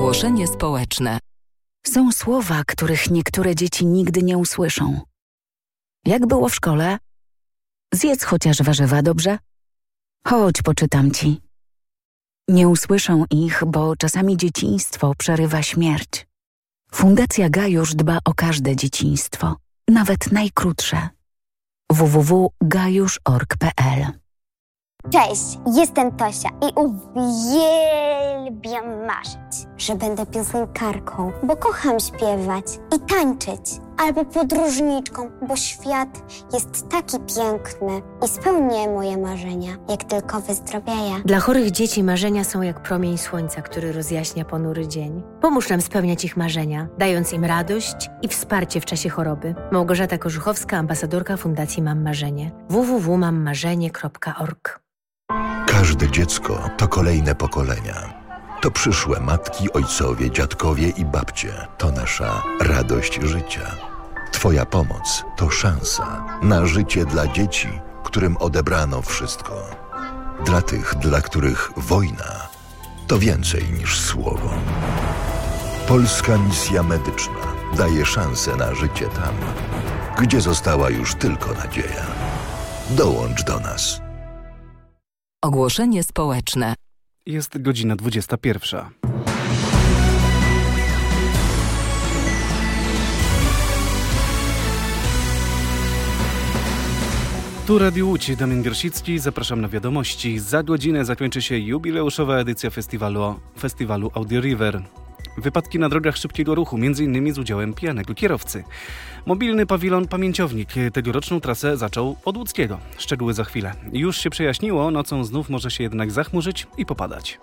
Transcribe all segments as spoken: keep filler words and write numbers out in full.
Ogłoszenie społeczne. Są słowa, których niektóre dzieci nigdy nie usłyszą. Jak było w szkole? Zjedz chociaż warzywa, dobrze? Chodź, poczytam ci. Nie usłyszą ich, bo czasami dzieciństwo przerywa śmierć. Fundacja Gajusz dba o każde dzieciństwo, nawet najkrótsze. w w w kropka gajusz kropka org kropka p l. Cześć, jestem Tosia i uwielbiam marzyć, że będę piosenkarką, bo kocham śpiewać i tańczyć, albo podróżniczką, bo świat jest taki piękny i spełnię moje marzenia, jak tylko wyzdrowieję. Dla chorych dzieci marzenia są jak promień słońca, który rozjaśnia ponury dzień. Pomóż nam spełniać ich marzenia, dając im radość i wsparcie w czasie choroby. Małgorzata Korzuchowska, ambasadorka Fundacji Mam Marzenie. w w w kropka mam marzenie kropka org. Każde dziecko to kolejne pokolenia. To przyszłe matki, ojcowie, dziadkowie i babcie. To nasza radość życia. Twoja pomoc to szansa na życie dla dzieci, którym odebrano wszystko. Dla tych, dla których wojna to więcej niż słowo. Polska Misja Medyczna daje szansę na życie tam, gdzie została już tylko nadzieja. Dołącz do nas. Ogłoszenie społeczne. Jest godzina dwudziesta pierwsza. Tu Radio Łódź, Damian Giersicki, zapraszam na wiadomości. Za godzinę zakończy się jubileuszowa edycja festiwalu, festiwalu Audio River. Wypadki na drogach szybkiego ruchu, m.in. z udziałem pijanego kierowcy. Mobilny pawilon Pamięciownik tegoroczną trasę zaczął od Łódzkiego. Szczegóły za chwilę. Już się przejaśniło, nocą znów może się jednak zachmurzyć i popadać.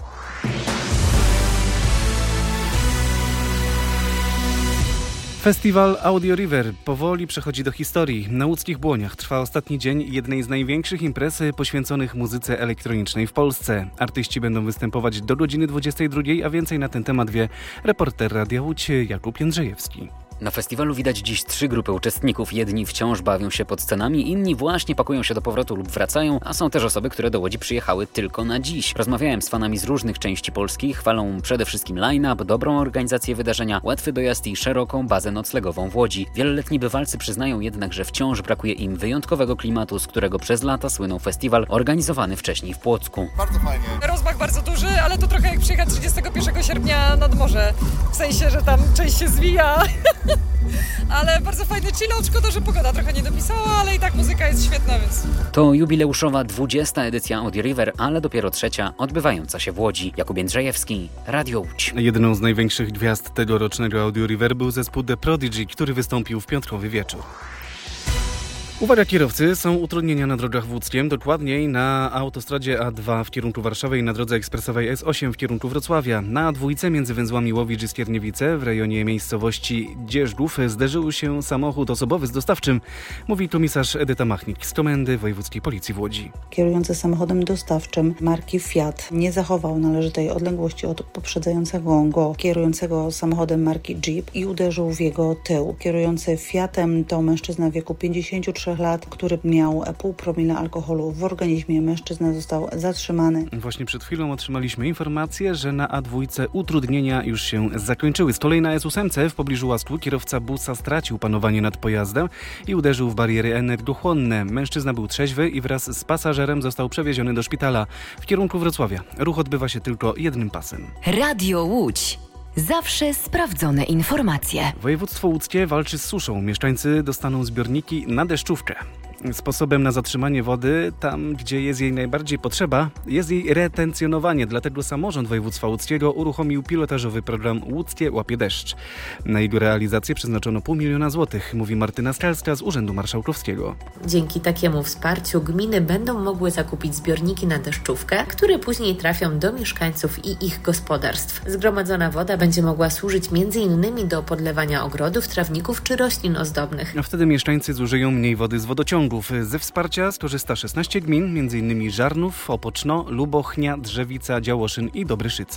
Festiwal Audio River powoli przechodzi do historii. Na łódzkich Błoniach trwa ostatni dzień jednej z największych imprez poświęconych muzyce elektronicznej w Polsce. Artyści będą występować do godziny dwudziestej drugiej, a więcej na ten temat wie reporter Radia Łódź Jakub Jędrzejewski. Na festiwalu widać dziś trzy grupy uczestników. Jedni wciąż bawią się pod scenami, inni właśnie pakują się do powrotu lub wracają, a są też osoby, które do Łodzi przyjechały tylko na dziś. Rozmawiałem z fanami z różnych części Polski, chwalą przede wszystkim line-up, dobrą organizację wydarzenia, łatwy dojazd i szeroką bazę noclegową w Łodzi. Wieloletni bywalcy przyznają jednak, że wciąż brakuje im wyjątkowego klimatu, z którego przez lata słynął festiwal organizowany wcześniej w Płocku. Bardzo fajnie. Rozmach bardzo duży, ale to trochę jak przyjechać trzydziestego pierwszego sierpnia nad morze. W sensie, że tam część się zwija. Ale bardzo fajny chillout, szkoda, że pogoda trochę nie dopisała, ale i tak muzyka jest świetna, więc... To jubileuszowa dwudziesta edycja Audio River, ale dopiero trzecia, odbywająca się w Łodzi. Jakub Jędrzejewski, Radio Łódź. Jedną z największych gwiazd tegorocznego Audio River był zespół The Prodigy, który wystąpił w piątkowy wieczór. Uwaga kierowcy, są utrudnienia na drogach w Łódzkiem, dokładniej na autostradzie A dwa w kierunku Warszawy i na drodze ekspresowej S osiem w kierunku Wrocławia. Na A dwa między węzłami Łowicz i Skierniewice w rejonie miejscowości Dzierzgów zderzył się samochód osobowy z dostawczym, mówi komisarz Edyta Machnik z Komendy Wojewódzkiej Policji w Łodzi. Kierujący samochodem dostawczym marki Fiat nie zachował należytej odległości od poprzedzającego go kierującego samochodem marki Jeep i uderzył w jego tył. Kierujący Fiatem to mężczyzna w wieku pięćdziesięciu trzech lat, który miał pół promila alkoholu w organizmie. Mężczyzna został zatrzymany. Właśnie przed chwilą otrzymaliśmy informację, że na A dwa utrudnienia już się zakończyły. Z kolei na S osiem w pobliżu Łasku kierowca busa stracił panowanie nad pojazdem i uderzył w bariery energochłonne. Mężczyzna był trzeźwy i wraz z pasażerem został przewieziony do szpitala w kierunku Wrocławia. Ruch odbywa się tylko jednym pasem. Radio Łódź. Zawsze sprawdzone informacje. Województwo łódzkie walczy z suszą. Mieszkańcy dostaną zbiorniki na deszczówkę. Sposobem na zatrzymanie wody tam, gdzie jest jej najbardziej potrzeba, jest jej retencjonowanie. Dlatego samorząd województwa łódzkiego uruchomił pilotażowy program Łódzkie łapie deszcz. Na jego realizację przeznaczono pół miliona złotych, mówi Martyna Skalska z Urzędu Marszałkowskiego. Dzięki takiemu wsparciu gminy będą mogły zakupić zbiorniki na deszczówkę, które później trafią do mieszkańców i ich gospodarstw. Zgromadzona woda będzie mogła służyć między innymi do podlewania ogrodów, trawników czy roślin ozdobnych. A wtedy mieszkańcy zużyją mniej wody z wodociągu. Ze wsparcia skorzysta szesnaście gmin, m.in. Żarnów, Opoczno, Lubochnia, Drzewica, Działoszyn i Dobryszyce.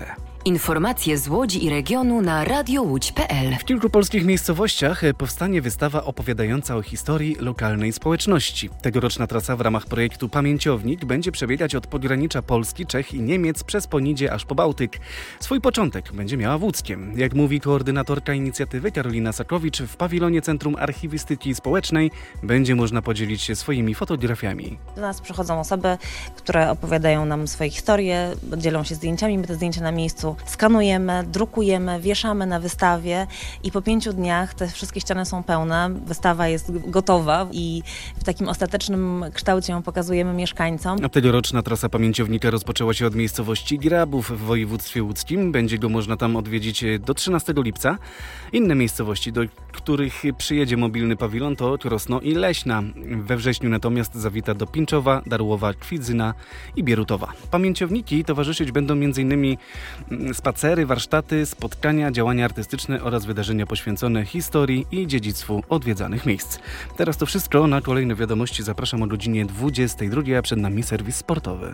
Informacje z Łodzi i regionu na radio łódź kropka pe el. W kilku polskich miejscowościach powstanie wystawa opowiadająca o historii lokalnej społeczności. Tegoroczna trasa w ramach projektu Pamięciownik będzie przebiegać od pogranicza Polski, Czech i Niemiec przez Ponidzie aż po Bałtyk. Swój początek będzie miała w Łódzkiem. Jak mówi koordynatorka inicjatywy Karolina Sakowicz, w pawilonie Centrum Archiwistyki Społecznej będzie można podzielić się swoimi fotografiami. Do nas przychodzą osoby, które opowiadają nam swoje historie, dzielą się zdjęciami, my te zdjęcia na miejscu skanujemy, drukujemy, wieszamy na wystawie i po pięciu dniach te wszystkie ściany są pełne, wystawa jest gotowa i w takim ostatecznym kształcie ją pokazujemy mieszkańcom. A tegoroczna trasa Pamięciownika rozpoczęła się od miejscowości Grabów w województwie łódzkim. Będzie go można tam odwiedzić do trzynastego lipca. Inne miejscowości, do których przyjedzie mobilny pawilon, to Krosno i Leśna. We wrześniu natomiast zawita do Pińczowa, Darłowa, Kwidzyna i Bierutowa. Pamięciowniki towarzyszyć będą m.in. spacery, warsztaty, spotkania, działania artystyczne oraz wydarzenia poświęcone historii i dziedzictwu odwiedzanych miejsc. Teraz to wszystko. Na kolejne wiadomości zapraszam o godzinie dwudziestej drugiej, a przed nami serwis sportowy.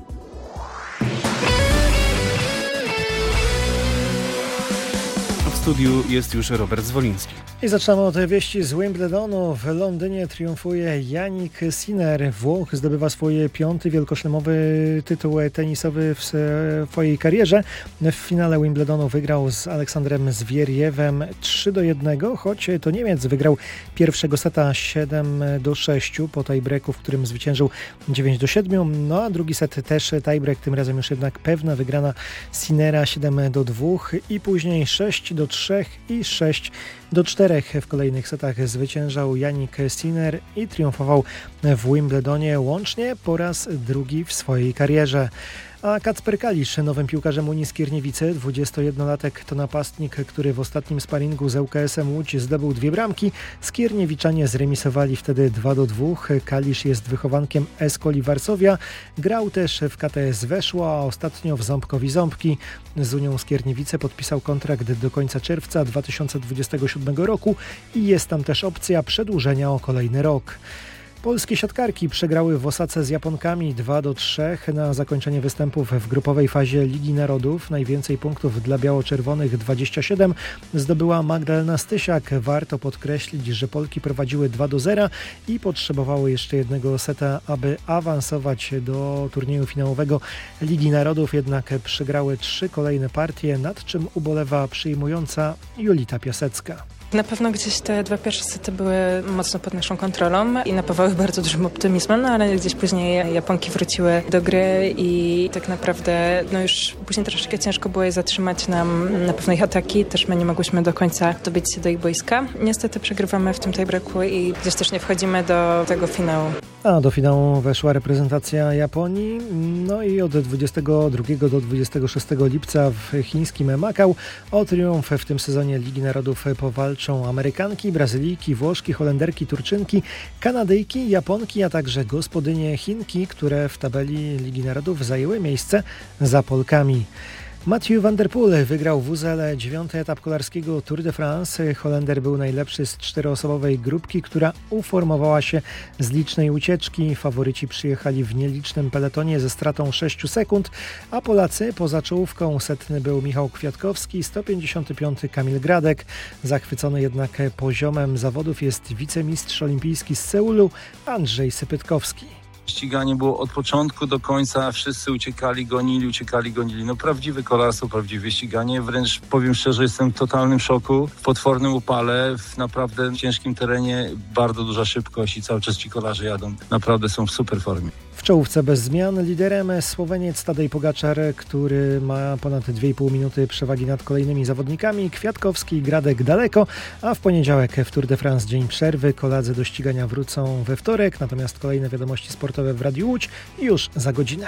W studiu jest już Robert Zwoliński. I zaczynamy od wieści z Wimbledonu. W Londynie triumfuje Jannik Sinner. Włoch zdobywa swój piąty wielkoszlemowy tytuł tenisowy w swojej karierze. W finale Wimbledonu wygrał z Aleksandrem Zwierjewem trzy do jednego, choć to Niemiec wygrał pierwszego seta siedem do sześciu po tiebreaku, w którym zwyciężył dziewięć do siedmiu. No a drugi set też tiebreak, tym razem już jednak pewna wygrana Sinnera siedem do dwóch i później sześć do trzech i sześć do czterech. W kolejnych setach zwyciężał Jannik Sinner i triumfował w Wimbledonie łącznie po raz drugi w swojej karierze. A Kacper Kalisz, nowym piłkarzem Unii Skierniewice, dwudziestojednolatek, to napastnik, który w ostatnim sparingu z ŁKS-em Łódź zdobył dwie bramki. Skierniewiczanie zremisowali wtedy dwa do dwóch. Kalisz jest wychowankiem Eskoli Warszawia. Grał też w K T S Weszło, a ostatnio w Ząbkowi Ząbki. Z Unią Skierniewice podpisał kontrakt do końca czerwca dwa tysiące dwudziestego siódmego roku i jest tam też opcja przedłużenia o kolejny rok. Polskie siatkarki przegrały w Osace z Japonkami dwa do trzech na zakończenie występów w grupowej fazie Ligi Narodów. Najwięcej punktów dla biało-czerwonych, dwadzieścia siedem, zdobyła Magdalena Stysiak. Warto podkreślić, że Polki prowadziły dwa do zera i potrzebowały jeszcze jednego seta, aby awansować do turnieju finałowego Ligi Narodów. Jednak przegrały trzy kolejne partie, nad czym ubolewa przyjmująca Julita Piasecka. Na pewno gdzieś te dwa pierwsze sety były mocno pod naszą kontrolą i napawały bardzo dużym optymizmem, no ale gdzieś później Japonki wróciły do gry i tak naprawdę no już później troszeczkę ciężko było je zatrzymać nam na pewno ich ataki, też my nie mogłyśmy do końca dobić się do ich boiska. Niestety przegrywamy w tym tiebreaku i gdzieś też nie wchodzimy do tego finału. A do finału weszła reprezentacja Japonii, no i od dwudziestego drugiego do dwudziestego szóstego lipca w chińskim Makau o triumf w tym sezonie Ligi Narodów powalczą Amerykanki, Brazylijki, Włoszki, Holenderki, Turczynki, Kanadyjki, Japonki, a także gospodynie Chinki, które w tabeli Ligi Narodów zajęły miejsce za Polkami. Mathieu van der Poel wygrał w Uzele dziewiąty etap kolarskiego Tour de France. Holender był najlepszy z czteroosobowej grupki, która uformowała się z licznej ucieczki. Faworyci przyjechali w nielicznym peletonie ze stratą sześciu sekund, a Polacy poza czołówką setny był Michał Kwiatkowski, sto pięćdziesiąty piąty Kamil Gradek. Zachwycony jednak poziomem zawodów jest wicemistrz olimpijski z Seulu Andrzej Sypytkowski. Ściganie było od początku do końca, wszyscy uciekali, gonili, uciekali, gonili. No prawdziwe kolarstwo, prawdziwe ściganie. Wręcz powiem szczerze, jestem w totalnym szoku. W potwornym upale, w naprawdę ciężkim terenie, bardzo duża szybkość i cały czas ci kolarze jadą. Naprawdę są w super formie. W czołówce bez zmian liderem Słoweniec Tadej Pogaczar, który ma ponad dwie i pół minuty przewagi nad kolejnymi zawodnikami. Kwiatkowski i Gradek daleko, a w poniedziałek w Tour de France dzień przerwy. Koledzy do ścigania wrócą we wtorek, natomiast kolejne wiadomości sportowe w Radiu Łódź już za godzinę.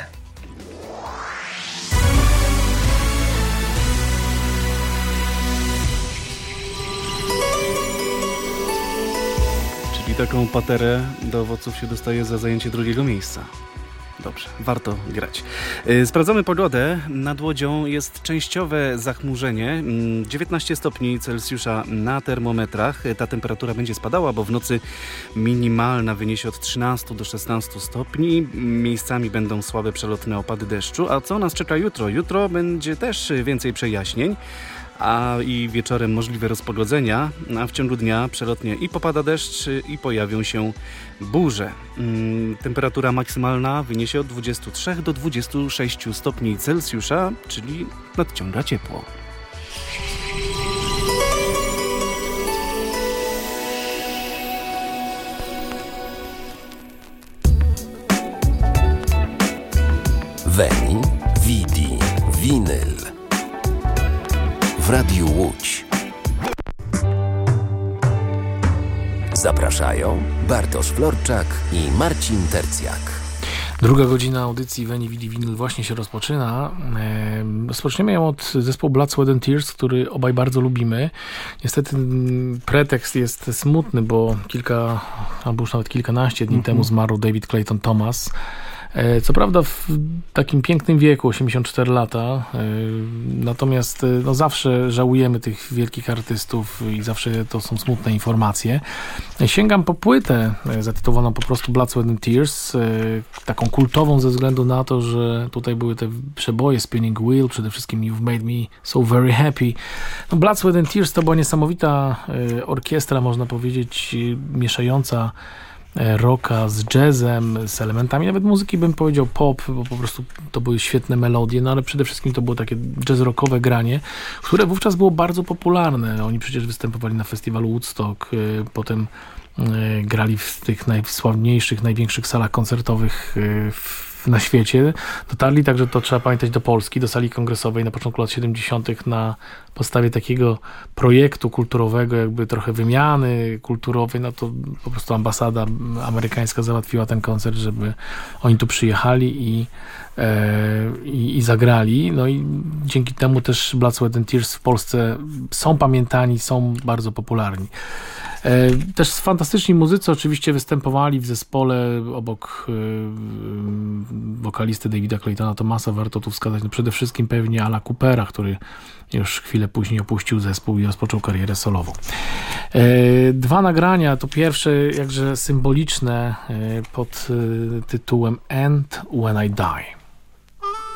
Czyli taką paterę do owoców się dostaje za zajęcie drugiego miejsca. dobrze, warto grać. Sprawdzamy pogodę. Nad Łodzią jest częściowe zachmurzenie, dziewiętnaście stopni Celsjusza na termometrach. Ta temperatura będzie spadała, bo w nocy minimalna wyniesie od trzynastu do szesnastu stopni. Miejscami będą słabe przelotne opady deszczu. A co nas czeka jutro? Jutro będzie też więcej przejaśnień, a i wieczorem możliwe rozpogodzenia, a w ciągu dnia przelotnie i popada deszcz, i pojawią się burze. Temperatura maksymalna wyniesie od dwudziestu trzech do dwudziestu sześciu stopni Celsjusza, czyli nadciąga ciepło. Veni, Vidi, Vinyl w Radiu Łódź. Zapraszają Bartosz Florczak i Marcin Tercjak. Druga godzina audycji Veni, Vidi, Vinyl właśnie się rozpoczyna. Rozpoczniemy ją od zespołu Blood, Sweat and Tears, który obaj bardzo lubimy. Niestety pretekst jest smutny, bo kilka, albo już nawet kilkanaście dni mm-hmm. temu zmarł David Clayton Thomas. Co prawda w takim pięknym wieku, osiemdziesiąt cztery lata, natomiast no, zawsze żałujemy tych wielkich artystów i zawsze to są smutne informacje. Sięgam po płytę zatytułowaną po prostu Blood, Sweat and Tears, taką kultową ze względu na to, że tutaj były te przeboje Spinning Wheel, przede wszystkim You've Made Me So Very Happy. No, Blood, Sweat and Tears to była niesamowita orkiestra, można powiedzieć, mieszająca rocka z jazzem, z elementami nawet muzyki, bym powiedział pop, bo po prostu to były świetne melodie, no ale przede wszystkim to było takie jazz-rockowe granie, które wówczas było bardzo popularne. Oni przecież występowali na festiwalu Woodstock, potem grali w tych najsławniejszych, największych salach koncertowych w na świecie. Dotarli także, to trzeba pamiętać, do Polski, do sali kongresowej na początku lat siedemdziesiątych na podstawie takiego projektu kulturowego, jakby trochę wymiany kulturowej, no to po prostu ambasada amerykańska załatwiła ten koncert, żeby oni tu przyjechali i, e, i, i zagrali. No i dzięki temu też Blood, Sweat and Tears w Polsce są pamiętani, są bardzo popularni. Też fantastyczni muzycy oczywiście występowali w zespole obok wokalisty Davida Claytona Thomasa. Warto tu wskazać no przede wszystkim pewnie Ala Coopera, który już chwilę później opuścił zespół i rozpoczął karierę solową. Dwa nagrania, to pierwsze jakże symboliczne pod tytułem And When I Die.